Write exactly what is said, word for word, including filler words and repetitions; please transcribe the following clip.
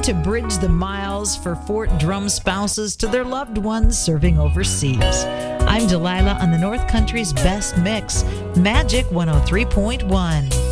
to bridge the miles for Fort Drum spouses to their loved ones serving overseas. I'm Delilah on the North Country's best mix, Magic one oh three point one.